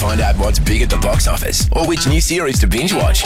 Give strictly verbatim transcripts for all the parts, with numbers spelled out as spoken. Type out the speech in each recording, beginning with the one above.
find out what's big at the box office or which new series to binge watch?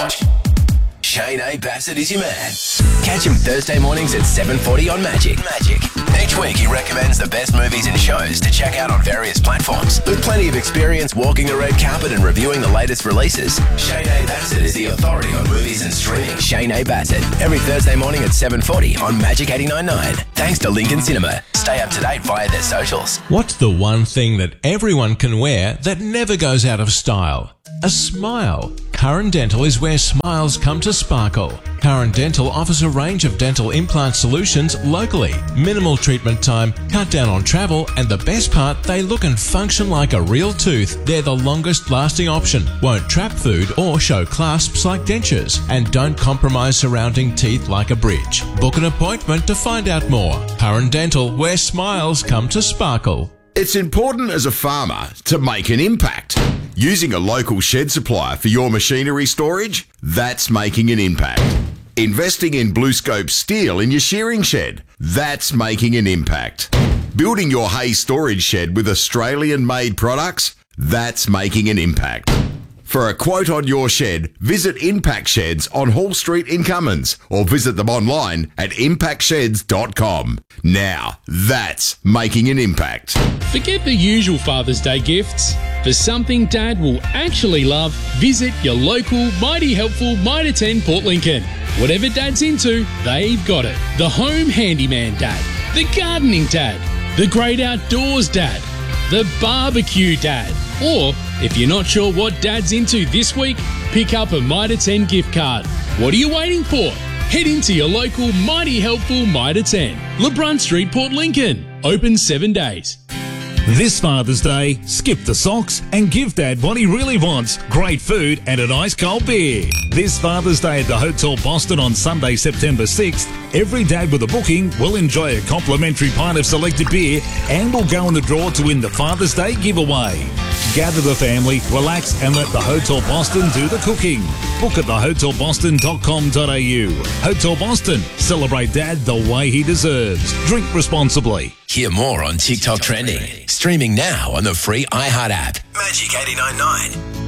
Shane A. Bassett is your man. Catch him Thursday mornings at seven forty on Magic. Magic. Each week he recommends the best movies and shows to check out on various platforms. With plenty of experience walking the red carpet and reviewing the latest releases, Shane A. Bassett is the authority on movies and streaming. Shane A. Bassett, every Thursday morning at seven forty on Magic eighty-nine point nine. Thanks to Lincoln Cinema. Stay up to date via their socials. What's the one thing that everyone can wear that never goes out of style? A smile. Curran Dental is where smiles come to sparkle. Curran Dental offers a range of dental implant solutions locally. Minimal treatment time, cut down on travel, and the best part, they look and function like a real tooth. They're the longest lasting option, won't trap food or show clasps like dentures, and don't compromise surrounding teeth like a bridge. Book an appointment to find out more. Curran Dental, where smiles come to sparkle. It's important as a farmer to make an impact. Using a local shed supplier for your machinery storage? That's making an impact. Investing in BlueScope steel in your shearing shed? That's making an impact. Building your hay storage shed with Australian-made products? That's making an impact. For a quote on your shed, visit Impact Sheds on Hall Street in Cummins or visit them online at impact sheds dot com. Now, that's making an impact. Forget the usual Father's Day gifts. For something Dad will actually love, visit your local Mighty Helpful Mitre ten Port Lincoln. Whatever Dad's into, they've got it. The Home Handyman Dad, the Gardening Dad, the Great Outdoors Dad, the Barbecue Dad. Or, if you're not sure what Dad's into this week, pick up a Mitre ten gift card. What are you waiting for? Head into your local Mighty Helpful Mitre ten. LeBrun Street, Port Lincoln. Open seven days. This Father's Day, skip the socks and give Dad what he really wants, great food and an ice cold beer. This Father's Day at the Hotel Boston on Sunday, September sixth, every dad with a booking will enjoy a complimentary pint of selected beer and will go in the draw to win the Father's Day giveaway. Gather the family, relax and let the Hotel Boston do the cooking. Book at the hotel boston dot com dot a u. Hotel Boston, celebrate Dad the way he deserves. Drink responsibly. Hear more on TikTok Trending. Streaming now on the free iHeart app. Magic eighty-nine point nine.